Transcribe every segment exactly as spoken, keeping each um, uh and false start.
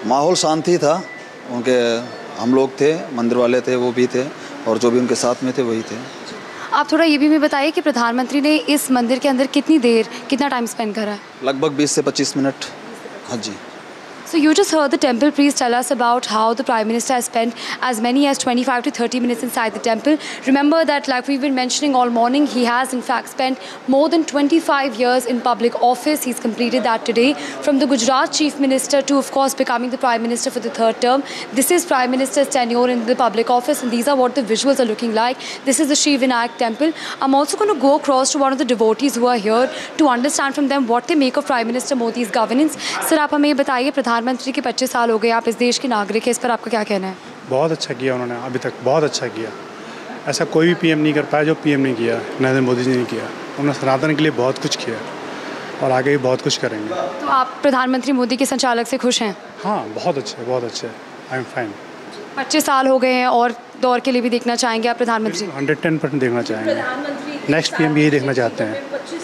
माहौल शांति था, उनके हम लोग थे, मंदिर वाले थे, वो भी थे, और जो भी उनके साथ में थे वही थे। आप थोड़ा ये भी हमें बताइए कि प्रधानमंत्री ने इस मंदिर के अंदर कितनी देर, कितना टाइम स्पेंड करा है? लगभग बीस से पच्चीस मिनट। हाँ जी। So you just heard the temple priest tell us about how the Prime Minister has spent as many as twenty-five to thirty minutes inside the temple. Remember that, like we've been mentioning all morning, he has in fact spent more than twenty-five years in public office. He's completed that today. From the Gujarat Chief Minister to, of course, becoming the Prime Minister for the third term. This is Prime Minister's tenure in the public office, and these are what the visuals are looking like. This is the Sri Vinayak temple. I'm also going to go across to one of the devotees who are here to understand from them what they make of Prime Minister Modi's governance. Sir, आप हमें बताइए, प्रधानमंत्री के पच्चीस साल हो गए, आप इस देश के नागरिक हैं, इस पर आपका क्या कहना है? बहुत अच्छा किया उन्होंने, अभी तक बहुत अच्छा किया। ऐसा कोई भी पीएम नहीं कर पाया जो पीएम नहीं किया, नरेंद्र मोदी जी ने किया। उन्होंने सनातन के लिए बहुत कुछ किया और आगे भी बहुत कुछ करेंगे। तो आप प्रधानमंत्री मोदी के संचालक से खुश हैं? हाँ, बहुत अच्छे, बहुत अच्छे। I am fine. पच्चीस साल हो गए हैं और दौर के लिए भी देखना चाहेंगे आप प्रधानमंत्री? हंड्रेड टेन परसेंट देखना चाहेंगे। नेक्स्ट पीएम भी यही देखना चाहते हैं।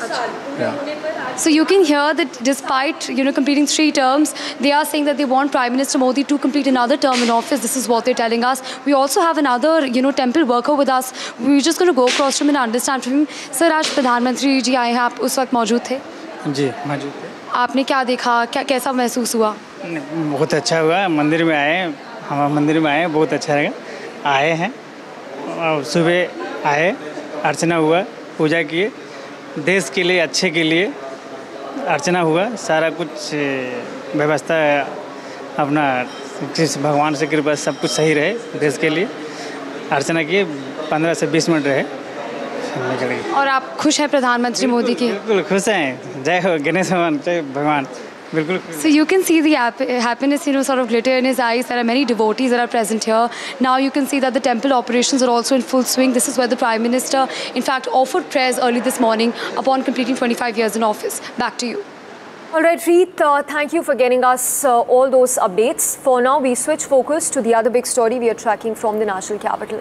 So you can hear that despite, you know, completing three terms, they are saying that they want Prime Minister Modi to complete another term in office. This is what they're telling us. We also have another, you know, temple worker with us. We're just going to go across to him and understand from him. Sir, आज प्रधानमंत्री जी आए हैं, आप उस वक्त मौजूद थे? जी, मौजूद थे। आपने क्या देखा, क्या कैसा महसूस हुआ? बहुत अच्छा हुआ, मंदिर में आए, हम मंदिर में आए, बहुत अच्छा लगा। आए हैं और सुबह आए, अर्चना हुआ, पूजा किए, देश के लिए, अच्छे के लिए अर्चना हुआ, सारा कुछ व्यवस्था अपना भगवान से कृपा सब कुछ सही रहे, देश के लिए अर्चना किए, पंद्रह से बीस मिनट रहे, निकल गए। और आप खुश हैं प्रधानमंत्री मोदी की? बिल्कुल खुश हैं, जय हो गणेश भगवान, जय भगवान, बिल्कुल। So you can see the happiness, you know, sort of glitter in his eyes. There are many devotees that are present here. Now you can see that the temple operations are also in full swing. This is where the Prime Minister, in fact, offered prayers early this morning upon completing twenty-five years in office. Back to you. All right, Reet, uh, thank you for getting us uh, all those updates. For now, we switch focus to the other big story we are tracking from the national capital.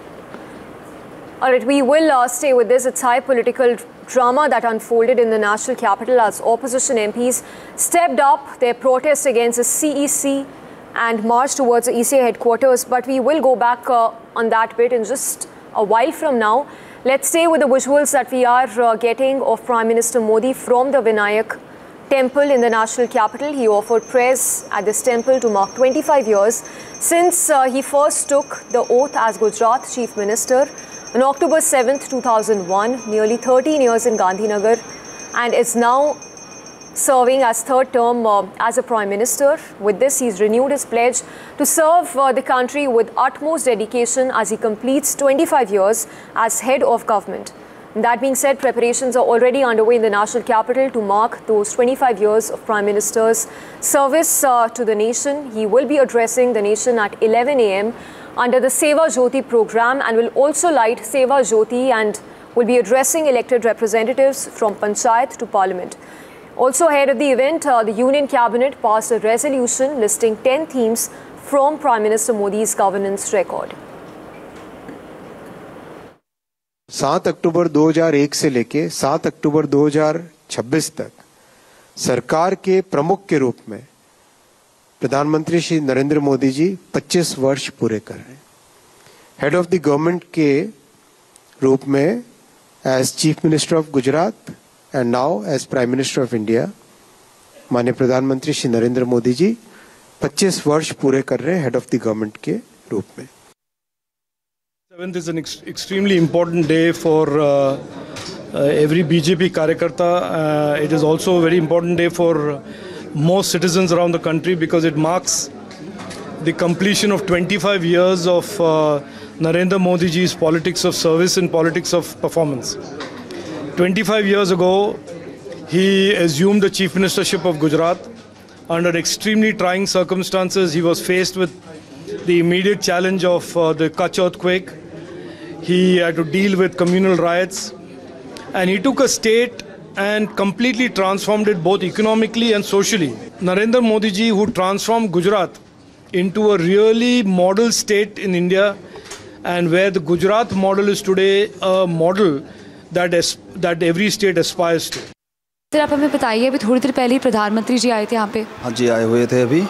All right, we will uh, stay with this. It's high political drama that unfolded in the national capital as opposition M Ps stepped up their protest against the C E C and marched towards the E C A headquarters. But we will go back uh, on that bit in just a while from now. Let's stay with the visuals that we are uh, getting of Prime Minister Modi from the Vinayak temple in the national capital. He offered prayers at this temple to mark twenty-five years since uh, he first took the oath as Gujarat Chief Minister on October seventh, two thousand one, nearly thirteen years in Gandhinagar, and is now serving as third term uh, as a Prime Minister. With this, he's renewed his pledge to serve uh, the country with utmost dedication as he completes twenty-five years as head of government. That being said, preparations are already underway in the national capital to mark those twenty-five years of Prime Minister's service uh, to the nation. He will be addressing the nation at eleven A M under the Seva Jyoti program and will also light Seva Jyoti and will be addressing elected representatives from Panchayat to Parliament. Also ahead of the event, uh, the Union Cabinet passed a resolution listing ten themes from Prime Minister Modi's governance record. सात अक्टूबर दो हज़ार एक से लेके सात अक्टूबर दो हज़ार छब्बीस तक सरकार के प्रमुख के रूप में प्रधानमंत्री श्री नरेंद्र मोदी जी पच्चीस वर्ष पूरे कर रहे हैं। हेड ऑफ द गवर्नमेंट के रूप में as chief minister of Gujarat and now as prime minister of India माननीय प्रधानमंत्री श्री नरेंद्र मोदी जी पच्चीस वर्ष पूरे कर रहे हैं हेड ऑफ द गवर्नमेंट के रूप में। seventh is an ex extremely important day for uh, uh, every B J P Karyakarta. Uh, it is also a very important day for most citizens around the country because it marks the completion of twenty-five years of uh, Narendra Modi ji's politics of service and politics of performance. twenty-five years ago, he assumed the chief ministership of Gujarat. Under extremely trying circumstances, he was faced with the immediate challenge of uh, the Kutch earthquake. He had to deal with communal riots, and he took a state and completely transformed it both economically and socially. Narendra Modi ji, who transformed Gujarat into a really model state in India, and where the Gujarat model is today a model that is, that every state aspires to. Sir, आप हमें बताइए, अभी थोड़ी देर पहले ही प्रधानमंत्री जी आए थे यहाँ पे। हाँ जी, आए हुए थे अभी,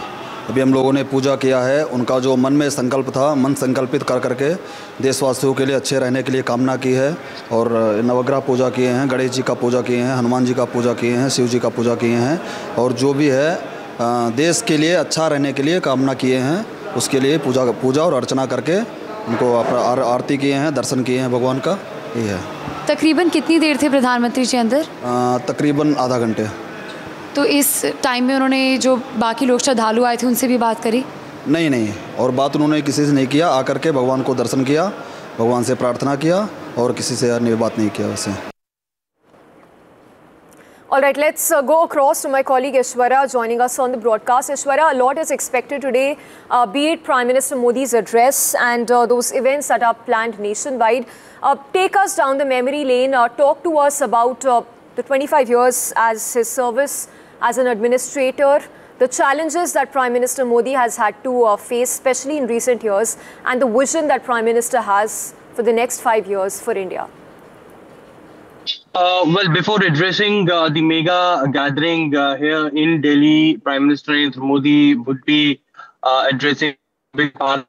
अभी हम लोगों ने पूजा किया है। उनका जो मन में संकल्प था, मन संकल्पित कर करके देशवासियों के लिए अच्छे रहने के लिए कामना की है। और नवग्रह पूजा किए हैं, गणेश जी का पूजा किए हैं, हनुमान जी का पूजा किए हैं, शिव जी का पूजा किए हैं। और जो भी है देश के लिए अच्छा रहने के लिए कामना किए हैं, उसके लिए पूजा पूजा और अर्चना करके उनको आर, आरती किए हैं, दर्शन किए हैं भगवान का। ये है। तकरीबन कितनी देर थे प्रधानमंत्री जी अंदर? आ, तकरीबन आधा घंटे। तो इस टाइम में उन्होंने जो बाकी लोग श्रद्धालु आए थे उनसे भी बात करी? नहीं नहीं, और बात उन्होंने किसी से नहीं किया। आकर के भगवान को दर्शन किया, भगवान से प्रार्थना किया और किसी से अन्य बात नहीं किया वैसे। All right, let's uh, go across to my colleague Ishwara joining us on the broadcast. Ishwara, a lot is expected today, uh, be it Prime Minister Modi's address and uh, those events that are planned nationwide. Uh, take us down the memory lane. Uh, talk to us about uh, the twenty-five years as his service as an administrator, the challenges that Prime Minister Modi has had to uh, face, especially in recent years, and the vision that Prime Minister has for the next five years for India. Uh, well, before addressing uh, the mega gathering uh, here in Delhi, Prime Minister Narendra Modi would be uh, addressing big part.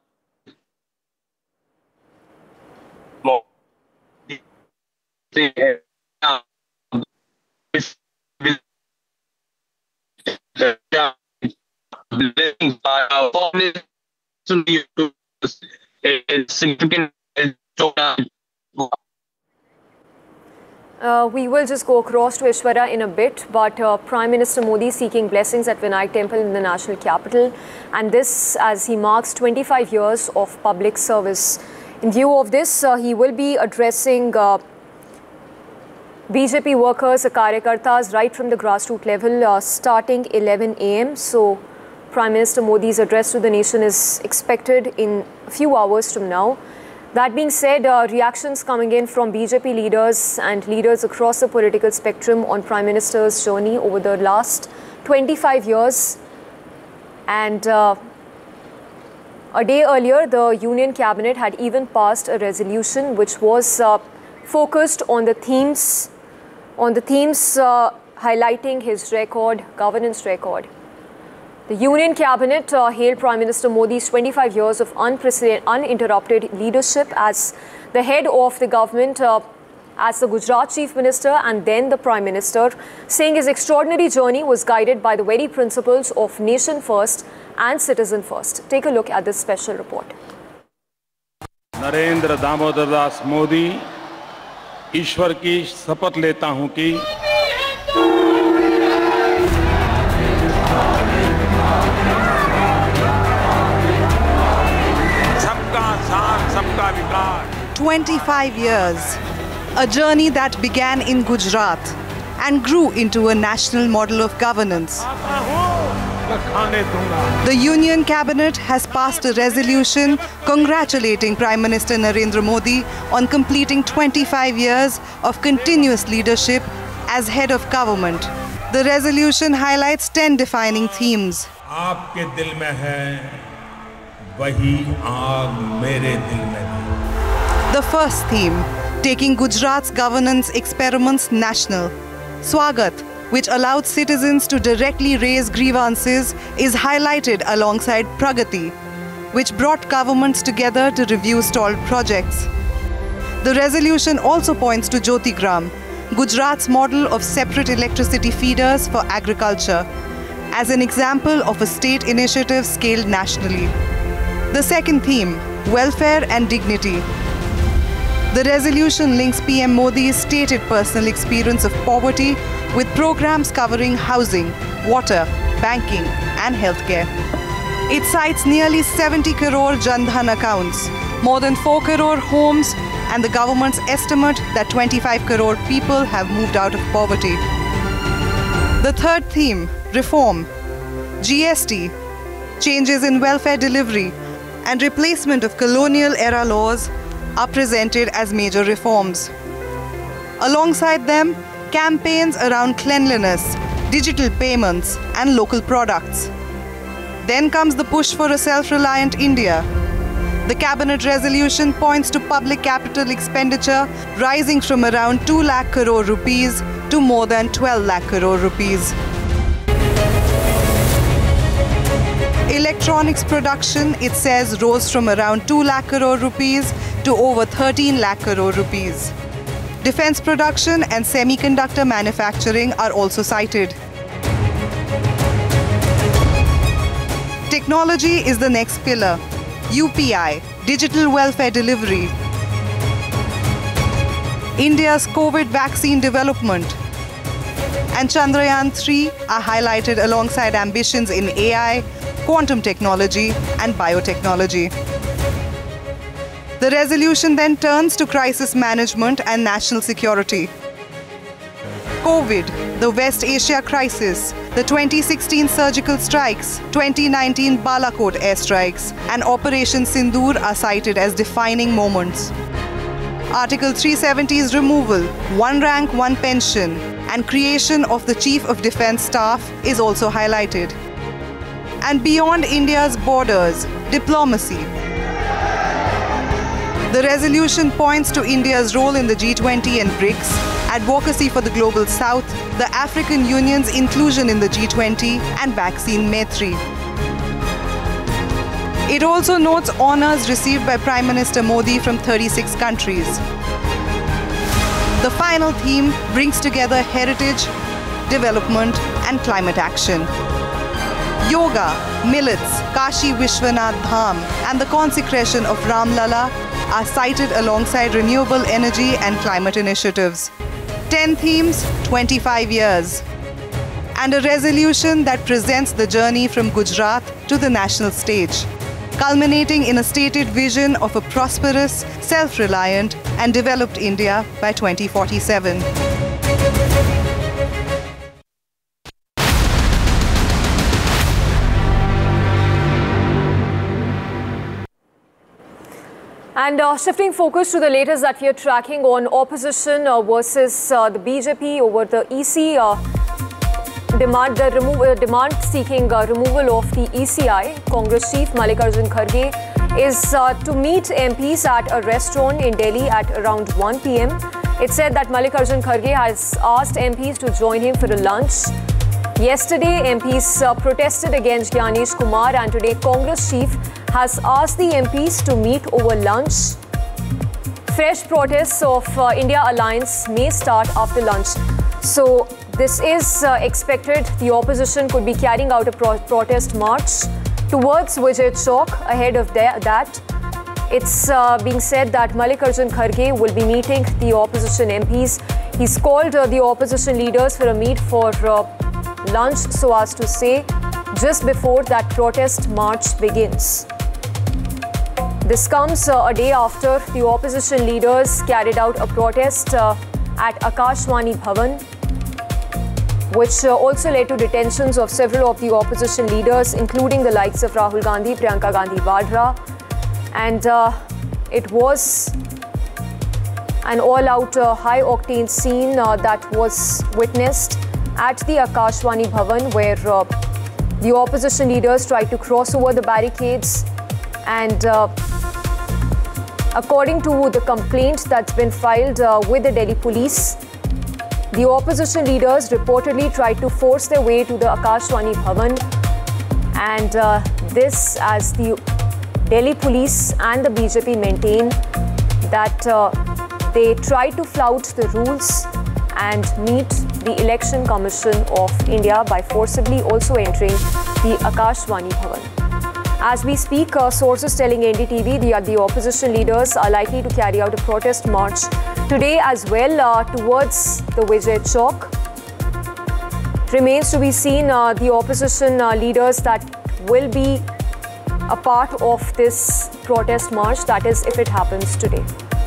Significant. Uh, we will just go across to Ishwara in a bit, but uh, Prime Minister Modi seeking blessings at Vinayak Temple in the national capital, and this as he marks twenty-five years of public service. In view of this, uh, he will be addressing uh, B J P workers, Karyakartas right from the grassroots level uh, starting eleven A M So Prime Minister Modi's address to the nation is expected in a few hours from now. That being said, uh, reactions coming in from B J P leaders and leaders across the political spectrum on Prime Minister's journey over the last twenty-five years. And uh, a day earlier, the Union Cabinet had even passed a resolution which was uh, focused on the themes, on the themes uh, highlighting his record, governance record. The Union Cabinet uh, hailed Prime Minister Modi's twenty-five years of unprecedented, uninterrupted leadership as the head of the government, uh, as the Gujarat Chief Minister and then the Prime Minister, saying his extraordinary journey was guided by the very principles of nation first and citizen first. Take a look at this special report. Narendra Damodar Das Modi, ईश्वर की शपथ लेता हूं कि twenty-five years, a journey that began in Gujarat and grew into a national model of governance. The Union Cabinet has passed a resolution congratulating Prime Minister Narendra Modi on completing twenty-five years of continuous leadership as head of government. The resolution highlights ten defining themes. आपके दिल में है, वही आग मेरे दिल में है. The first theme, taking Gujarat's governance experiments national. Swagat, which allowed citizens to directly raise grievances, is highlighted alongside Pragati, which brought governments together to review stalled projects. The resolution also points to Jyotigram, Gujarat's model of separate electricity feeders for agriculture, as an example of a state initiative scaled nationally. The second theme, welfare and dignity. The resolution links P M Modi's stated personal experience of poverty with programs covering housing, water, banking and healthcare. It cites nearly seventy crore Jan Dhan accounts, more than four crore homes, and the government's estimate that twenty-five crore people have moved out of poverty. The third theme, reform. G S T, changes in welfare delivery and replacement of colonial era laws are presented as major reforms. Alongside them, campaigns around cleanliness, digital payments and local products. Then comes the push for a self-reliant India. The cabinet resolution points to public capital expenditure rising from around two lakh crore rupees to more than twelve lakh crore rupees. Electronics production, it says, rose from around two lakh crore rupees to over thirteen lakh crore rupees. Defense production and semiconductor manufacturing are also cited. Technology is the next pillar. U P I, Digital Welfare Delivery. India's COVID vaccine development. And Chandrayaan three are highlighted alongside ambitions in A I, quantum technology and biotechnology. The resolution then turns to crisis management and national security. COVID, the West Asia crisis, the twenty sixteen surgical strikes, twenty nineteen Balakot airstrikes, and Operation Sindoor are cited as defining moments. Article three seventy's removal, one rank, one pension, and creation of the Chief of Defence Staff is also highlighted. And beyond India's borders, diplomacy. The resolution points to India's role in the G twenty and BRICS, advocacy for the Global South, the African Union's inclusion in the G twenty, and vaccine Maitri. It also notes honours received by Prime Minister Modi from thirty-six countries. The final theme brings together heritage, development, and climate action. Yoga, millets, Kashi Vishwanath Dham, and the consecration of Ramlala are cited alongside renewable energy and climate initiatives. ten themes, twenty-five years. And a resolution that presents the journey from Gujarat to the national stage, culminating in a stated vision of a prosperous, self-reliant, and developed India by twenty forty-seven. And uh, shifting focus to the latest that we are tracking on opposition uh, versus uh, the B J P over the E C uh, demand, the remove, uh, demand seeking uh, removal of the E C I. Congress Chief Mallikarjun Kharge is uh, to meet M Ps at a restaurant in Delhi at around one p m It's said that Mallikarjun Kharge has asked M Ps to join him for a lunch. Yesterday, M Ps uh, protested against Gyanesh Kumar, and today Congress Chief has asked the M Ps to meet over lunch. Fresh protests of uh, India Alliance may start after lunch. So this is uh, expected. The opposition could be carrying out a pro protest march towards Vijay Chowk. Ahead of that, it's uh, being said that Mallikarjun Kharge will be meeting the opposition M Ps. He's called uh, the opposition leaders for a meet for uh, lunch, so as to say, just before that protest march begins. This comes uh, a day after the opposition leaders carried out a protest uh, at Akashvani Bhavan, which uh, also led to detentions of several of the opposition leaders, including the likes of Rahul Gandhi, Priyanka Gandhi Vadra. And uh, it was an all-out uh, high-octane scene uh, that was witnessed at the Akashvani Bhavan, where uh, the opposition leaders tried to cross over the barricades. And uh, according to the complaint that's been filed uh, with the Delhi police, the opposition leaders reportedly tried to force their way to the Akashvani Bhavan. And uh, this, as the Delhi police and the B J P maintain, that uh, they tried to flout the rules and meet the Election Commission of India by forcibly also entering the Akashvani Bhavan. As we speak, uh, sources telling N D T V the, uh, the opposition leaders are likely to carry out a protest march today as well uh, towards the Vijay Chowk. Remains to be seen uh, the opposition uh, leaders that will be a part of this protest march, that is, if it happens today.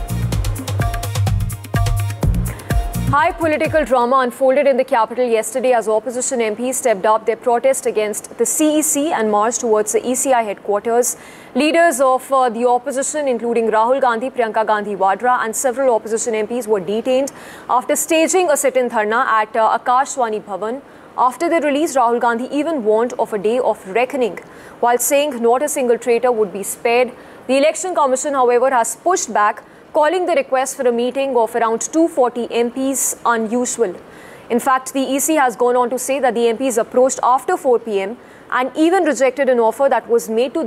High political drama unfolded in the capital yesterday as opposition M Ps stepped up their protest against the C E C and marched towards the E C I headquarters. Leaders of uh, the opposition, including Rahul Gandhi, Priyanka Gandhi Vadra, and several opposition M Ps were detained after staging a sit-in dharna at uh, Akashvani Bhavan. After their release, Rahul Gandhi even warned of a day of reckoning, while saying not a single traitor would be spared. The Election Commission, however, has pushed back, calling the request for a meeting of around two hundred forty M Ps unusual. In fact, the E C has gone on to say that the M Ps approached after four p m and even rejected an offer that was made to